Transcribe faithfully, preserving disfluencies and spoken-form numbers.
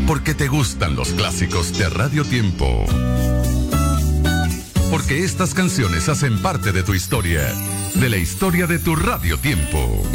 Porque te gustan los clásicos de Radio Tiempo. Porque estas canciones hacen parte de tu historia, de la historia de tu Radio Tiempo.